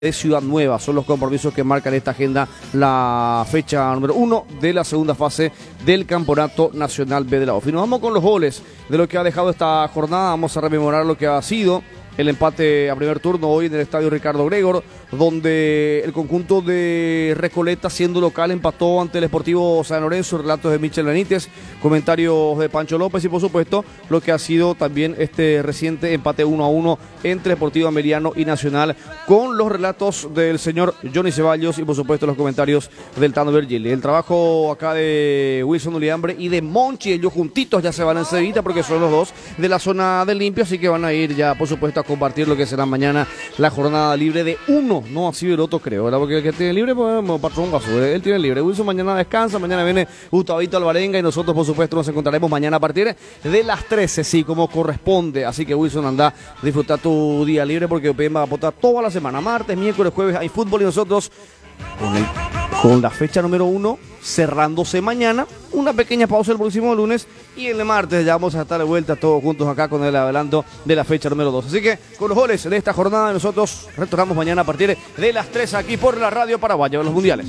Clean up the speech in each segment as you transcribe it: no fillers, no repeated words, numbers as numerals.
de Ciudad Nueva. Son los compromisos que marcan esta agenda, la fecha número 1 de la segunda fase del Campeonato Nacional B de la OFI. Y nos vamos con los goles de lo que ha dejado esta jornada. Vamos a rememorar lo que ha sido el empate a primer turno hoy en el estadio Ricardo Gregor, donde el conjunto de Recoleta, siendo local, empató ante el Sportivo San Lorenzo. Relatos de Michel Benítez, comentarios de Pancho López y por supuesto lo que ha sido también este reciente empate 1-1 entre Sportivo Ameriano y Nacional, con los relatos del señor Johnny Ceballos y por supuesto los comentarios del Tano Virgili. El trabajo acá de Wilson Uliambre y de Monchi, ellos juntitos ya se van enseguida porque son los dos de la zona del limpio, así que van a ir ya por supuesto a compartir lo que será mañana la jornada libre de uno, no así el otro creo, ¿verdad? Porque el que tiene libre, pues patrón Gasú, él tiene libre. Wilson mañana descansa, mañana viene Gustavito Alvarenga y nosotros por supuesto nos encontraremos mañana a partir de las 13, sí, como corresponde. Así que Wilson, anda a disfrutar tu día libre porque UPM va a votar toda la semana, martes, miércoles, jueves hay fútbol y nosotros con la fecha número 1 cerrándose mañana, una pequeña pausa el próximo lunes y el martes ya vamos a estar de vuelta todos juntos acá con el adelanto de la fecha número 2. Así que con los goles de esta jornada nosotros retornamos mañana a partir de las 3 aquí por la Radio Paraguaya de los Mundiales.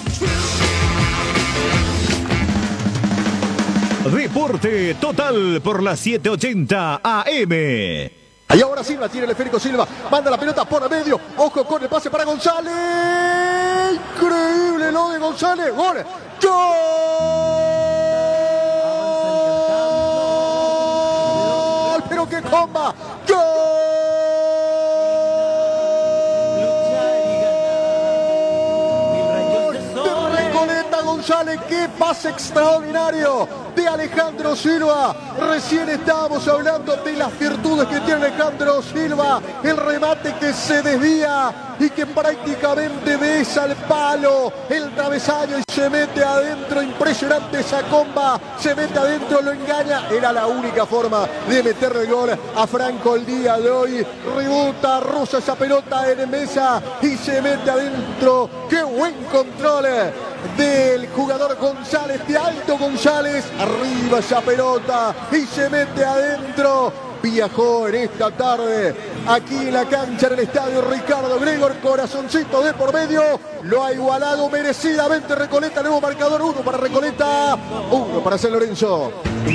Deporte Total por la 780 AM. Y ahora Silva, tiene el esférico Silva, manda la pelota por el medio, ojo con el pase para González, increíble lo de González, gol, gol, pero qué comba, gol, de Recoleta González, qué pase extraordinario de Alejandro Silva. Recién estábamos hablando de las virtudes que tiene Alejandro Silva, el remate que se desvía y que prácticamente besa el palo, el travesaño y se mete adentro. Impresionante esa comba, se mete adentro, lo engaña. Era la única forma de meterle el gol a Franco el día de hoy. Rebota, roza esa pelota en mesa y se mete adentro. ¡Qué buen control del jugador González, de Alto González! Arriba esa pelota y se mete adentro. Viajó en esta tarde aquí en la cancha del estadio Ricardo Gregor, corazoncito de por medio, lo ha igualado merecidamente Recoleta. Nuevo marcador, 1 para Recoleta, 1 para San Lorenzo.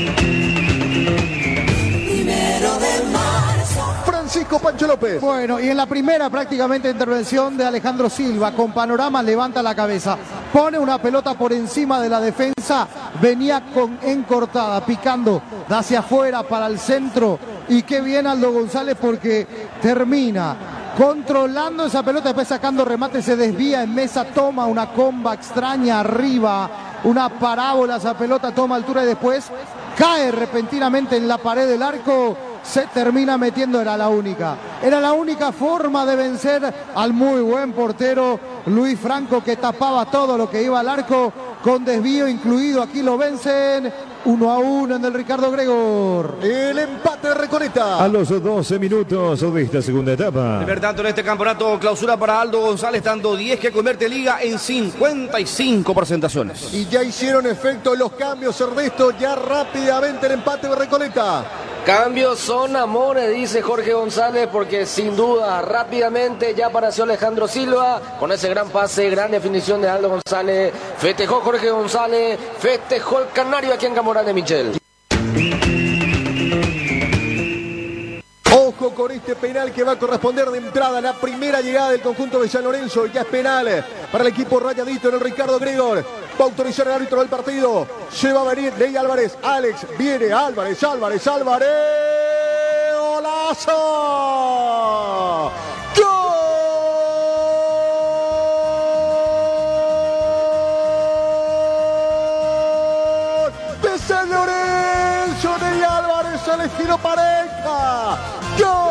Francisco Pancho López. Bueno, y en la primera prácticamente intervención de Alejandro Silva, con panorama, levanta la cabeza, pone una pelota por encima de la defensa, venía con encortada, picando de hacia afuera para el centro, y qué bien Aldo González porque termina controlando esa pelota, después sacando remate, se desvía en mesa, toma una comba extraña arriba, una parábola, esa pelota toma altura y después cae repentinamente en la pared del arco. Se termina metiendo, era la única forma de vencer al muy buen portero Luis Franco, que tapaba todo lo que iba al arco con desvío incluido. Aquí lo vencen 1-1 en el Ricardo Gregor. El empate de Recoleta a los 12 minutos de esta segunda etapa. Primer tanto en este campeonato, clausura para Aldo González, tanto 10 que convierte Liga en 55 presentaciones. Y ya hicieron efecto los cambios, Ernesto, ya rápidamente el empate de Recoleta. Cambios son amores, dice Jorge González, porque sin duda rápidamente ya apareció Alejandro Silva con ese gran pase, gran definición de Aldo González. Festejó Jorge González, festejó el canario aquí en Camoral de Michel. Ojo con este penal que va a corresponder de entrada a la primera llegada del conjunto de San Lorenzo. Ya es penal para el equipo rayadito en el Ricardo Gregor. Va a autorizar el árbitro del partido. Se va a venir Ley Álvarez. Alex viene Álvarez. ¡Golazo! ¡Gol! De San Lorenzo, Ley Álvarez, Celestino Pareja. ¡Gol!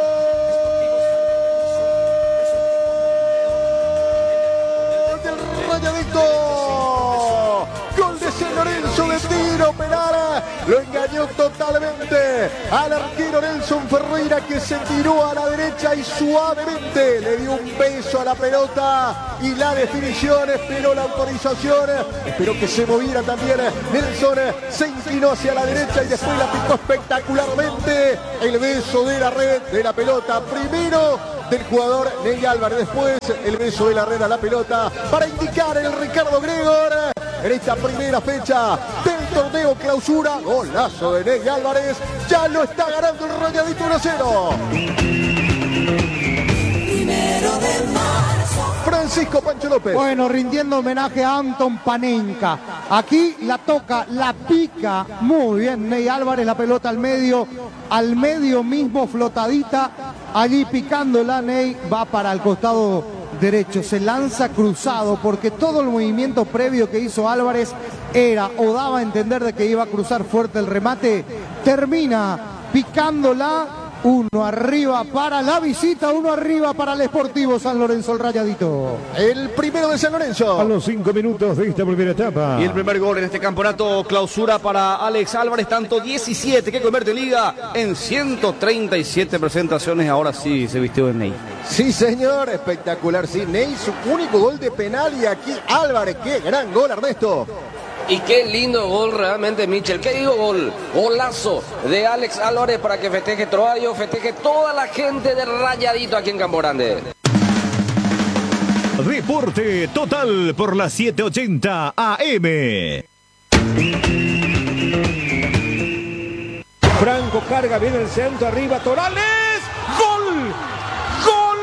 Del Rayadito. Gol de San Lorenzo de tiro penal. Lo engañó engañó totalmente al arquero Nelson Ferreira, que se tiró a la derecha y suavemente le dio un beso a la pelota, y la definición, esperó la autorización, esperó que se moviera también Nelson, se inclinó hacia la derecha y después la picó espectacularmente. El beso de la red, de la pelota, primero del jugador Ney Álvarez, después el beso de la red a la pelota para indicar el Ricardo Gregor en esta primera fecha del torneo clausura. Golazo de Ney Álvarez, ya lo está ganando el Rayadito 1-0. Francisco Pancho López. Bueno, rindiendo homenaje a Anton Panenka. Aquí la toca, la pica muy bien Ney Álvarez, la pelota al medio mismo, flotadita. Allí picándola, Ney va para el costado derecho, se lanza cruzado porque todo el movimiento previo que hizo Álvarez era o daba a entender de que iba a cruzar fuerte el remate. Termina picándola. Uno arriba para la visita, uno arriba para el Sportivo San Lorenzo, el Rayadito. El primero de San Lorenzo. A los 5 minutos de esta primera etapa. Y el primer gol en este campeonato clausura para Alex Álvarez, tanto 17 que convierte Liga en 137 presentaciones. Ahora sí se vistió de Ney. Sí, señor, espectacular. Sí, Ney, su único gol de penal, y aquí Álvarez, qué gran gol, Ernesto. Y qué lindo gol realmente, Michel. ¿Qué digo gol? Golazo de Alex Álvarez para que festeje Troayo, festeje toda la gente de Rayadito aquí en Campo Grande. Reporte total por la 780 AM. Franco carga, viene el centro, arriba Torales. ¡Gol! ¡Gol!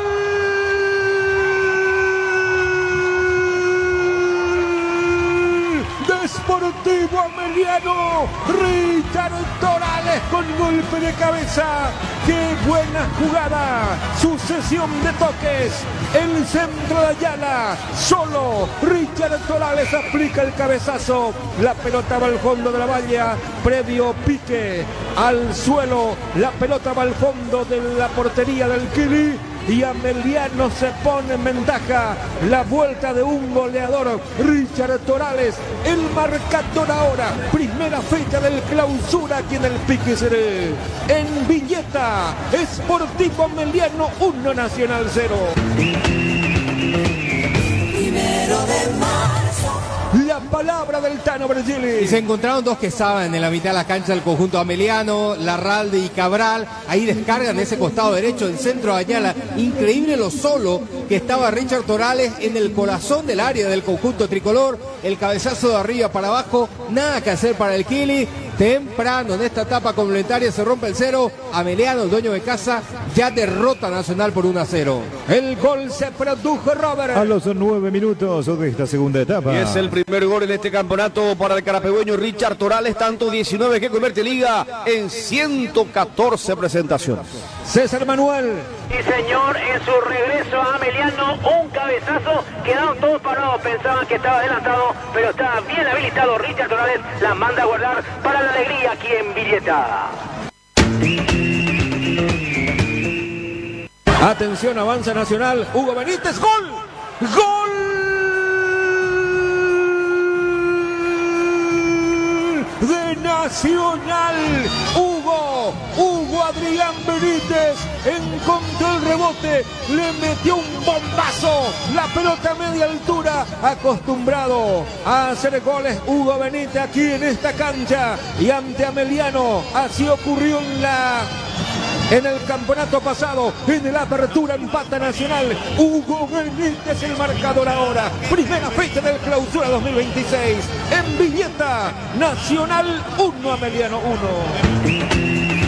De Sportivo Ameliano. Richard Torales con golpe de cabeza. ¡Qué buena jugada! Sucesión de toques. El centro de Ayala. Solo Richard Torales aplica el cabezazo. La pelota va al fondo de la valla. Previo pique al suelo. La pelota va al fondo de la portería del Kili. Y Ameliano se pone en ventaja. La vuelta de un goleador, Richard Torales. El marcador ahora. Primera fecha del clausura aquí en el Pique Seré. En Villeta, Sportivo Ameliano 1, Nacional 0. La palabra del Tano Bergili. Y se encontraron dos que saben en la mitad de la cancha del conjunto ameliano, Larralde y Cabral. Ahí descargan ese costado derecho del centro de Ayala. Increíble lo solo que estaba Richard Torales en el corazón del área del conjunto tricolor. El cabezazo de arriba para abajo. Nada que hacer para el Kili. Temprano en esta etapa complementaria se rompe el cero. Ameliano, el dueño de casa, ya derrota a Nacional por 1-0. El gol se produjo, Robert. A los 9 minutos de esta segunda etapa. Y es el primer gol en este campeonato para el carapegüeño Richard Torales, tanto 19 que convierte Liga en 114 presentaciones. César Manuel. Sí, señor, en su regreso a Ameliano, un cabezazo, quedaron todos parados, pensaban que estaba adelantado, pero está bien habilitado Richard Torales, la manda a guardar para la alegría aquí en Villeta. Atención, avanza Nacional, Hugo Benítez, ¡gol! ¡Gol! De Nacional, Hugo Adrián Benítez encontró el rebote, le metió un bombazo, la pelota a media altura, acostumbrado a hacer goles Hugo Benítez aquí en esta cancha y ante Ameliano. Así ocurrió en el campeonato pasado, en la apertura empata Nacional. Hugo Benítez el marcador ahora. Primera fecha del clausura 2026. En Villeta, Nacional 1, Ameliano 1.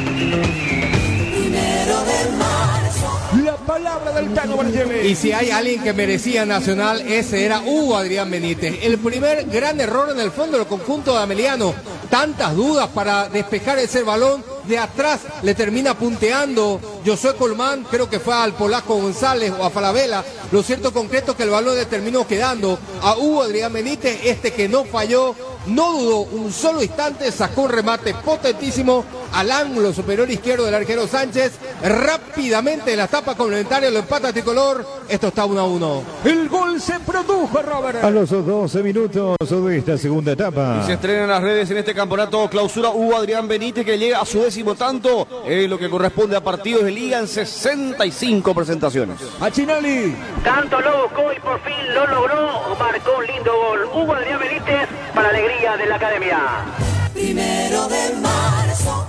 La palabra del Tano Bergeli. Y si hay alguien que merecía Nacional, ese era Hugo Adrián Benítez. El primer gran error en el fondo del conjunto de Ameliano. Tantas dudas para despejar ese balón. De atrás le termina punteando Josué Colmán, creo que fue al polaco González o a Falabella. Lo cierto concreto es que el balón le terminó quedando a Hugo Adrián Benítez, este que no falló, no dudó un solo instante, sacó un remate potentísimo al ángulo superior izquierdo del arquero Sánchez. Rápidamente en la etapa complementaria lo empata Tricolor. Esto está 1-1. El gol gol se produjo, Robert. A los 12 minutos de esta segunda etapa. Y se estrena en las redes en este campeonato clausura Hugo Adrián Benítez, que llega a su 10º tanto, lo que corresponde a partidos de liga en 65 presentaciones. Machinoli. Tanto lo buscó y por fin lo logró. Marcó un lindo gol Hugo Adrián Benítez para alegría de la academia. 1 de marzo.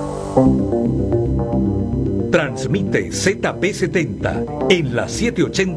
Transmite ZP70 en la 780